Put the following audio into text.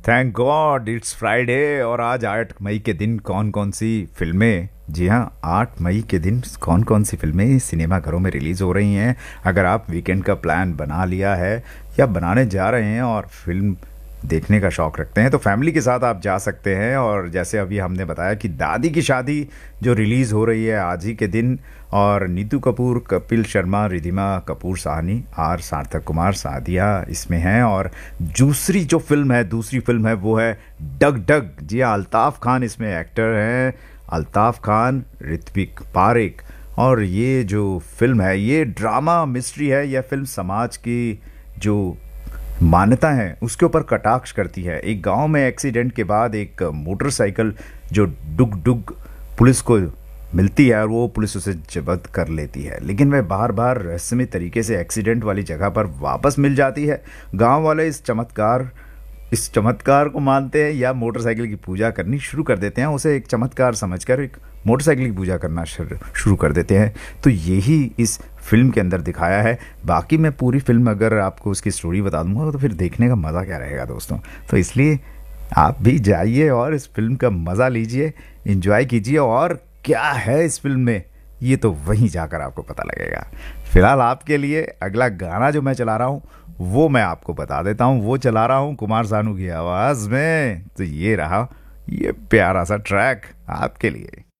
Thank God it's Friday. और आज 8 मई के दिन कौन कौन सी फिल्में, जी हाँ, 8 मई के दिन कौन कौन सी फिल्में सिनेमाघरों में रिलीज हो रही हैं। अगर आप वीकेंड का प्लान बना लिया है या बनाने जा रहे हैं और फिल्म देखने का शौक रखते हैं तो फैमिली के साथ आप जा सकते हैं। और जैसे अभी हमने बताया कि दादी की शादी जो रिलीज़ हो रही है आज ही के दिन, और नीतू कपूर, कपिल शर्मा, रिधिमा कपूर साहनी और सार्थक कुमार सादिया इसमें हैं। और दूसरी फिल्म है वो है डग डग। जी हाँ, अल्ताफ़ खान इसमें एक्टर हैं, अल्ताफ़ खान, ऋत्विक पारेख। और ये जो फिल्म है ये ड्रामा मिस्ट्री है। यह फिल्म समाज की जो मान्यता है उसके ऊपर कटाक्ष करती है। एक गांव में एक्सीडेंट के बाद एक मोटरसाइकिल जो डुग डुग पुलिस को मिलती है और वो पुलिस उसे जब्त कर लेती है, लेकिन वह बार बार रहस्यमय तरीके से एक्सीडेंट वाली जगह पर वापस मिल जाती है। गांव वाले इस चमत्कार को मानते हैं या मोटरसाइकिल की पूजा करनी शुरू कर देते हैं। उसे एक चमत्कार समझकर एक मोटरसाइकिल की पूजा करना शुरू कर देते हैं। तो यही इस फिल्म के अंदर दिखाया है। बाकी मैं पूरी फिल्म अगर आपको उसकी स्टोरी बता दूंगा तो फिर देखने का मज़ा क्या रहेगा दोस्तों। तो इसलिए आप भी जाइए और इस फिल्म का मज़ा लीजिए, इंजॉय कीजिए। और क्या है इस फिल्म में ये तो वहीं जाकर आपको पता लगेगा। फिलहाल आपके लिए अगला गाना जो मैं चला रहा हूँ वो मैं आपको बता देता हूँ। वो चला रहा हूँ कुमार सानू की आवाज़ में। तो ये रहा ये प्यारा सा ट्रैक आपके लिए।